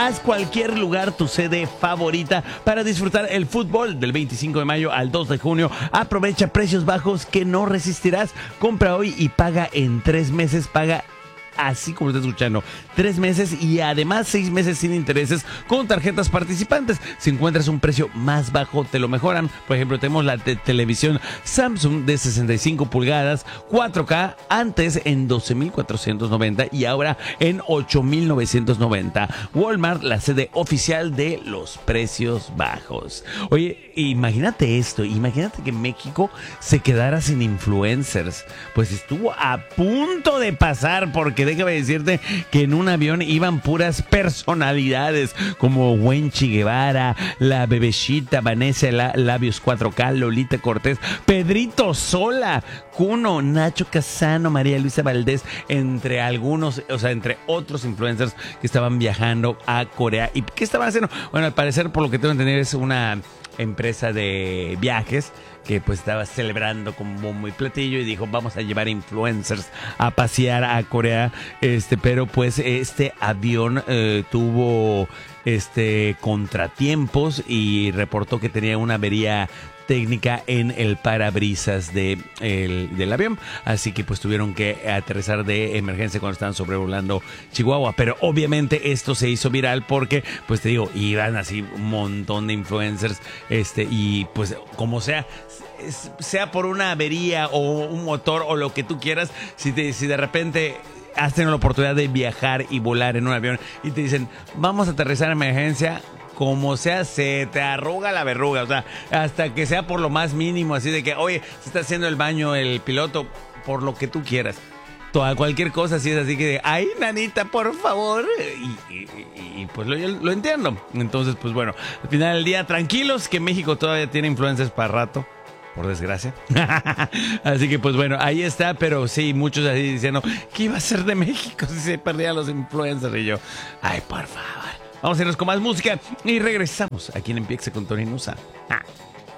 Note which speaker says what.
Speaker 1: haz cualquier lugar tu sede favorita para disfrutar el fútbol del 25 de mayo al 2 de junio. Aprovecha precios bajos que no resistirás. Compra hoy y paga en 3 meses. Paga así como estás escuchando, 3 meses y además 6 meses sin intereses con tarjetas participantes. Si encuentras un precio más bajo, te lo mejoran. Por ejemplo, tenemos la televisión Samsung de 65 pulgadas 4K, antes en 12,490 y ahora en 8,990. Walmart, la sede oficial de los precios bajos. Oye, imagínate esto, imagínate que México se quedara sin influencers. Pues estuvo a punto de pasar, porque déjame decirte que en un avión iban puras personalidades como Wenchi Guevara, la Bebeshita, Vanessa Labios 4K, Lolita Cortés, Pedrito Sola, Kuno, Nacho Casano, María Luisa Valdés, entre algunos, o sea, entre otros influencers que estaban viajando a Corea. ¿Y qué estaban haciendo? Bueno, al parecer, por lo que tengo que entender, es una empresa de viajes que pues estaba celebrando con bombo y platillo y dijo, vamos a llevar influencers a pasear a Corea, pero pues este avión tuvo contratiempos y reportó que tenía una avería técnica en el parabrisas del avión, así que pues tuvieron que aterrizar de emergencia cuando estaban sobrevolando Chihuahua. Pero obviamente esto se hizo viral porque, pues te digo, iban así un montón de influencers, y pues como sea por una avería o un motor o lo que tú quieras, si de repente has tenido la oportunidad de viajar y volar en un avión y te dicen, vamos a aterrizar en emergencia, como sea, se te arruga la verruga, o sea, hasta que sea por lo más mínimo, así de que, oye, se está haciendo el baño el piloto, por lo que tú quieras. Cualquier cosa así es así que, ay, nanita, por favor. Y pues lo entiendo. Entonces, pues bueno, al final del día, tranquilos que México todavía tiene influencers para rato, por desgracia. Así que pues bueno, ahí está. Pero sí, muchos así diciendo, ¿qué iba a ser de México si se perdían los influencers? Y yo, ay, por favor. Vamos a irnos con más música y regresamos aquí en Empiece con Tony Nusa.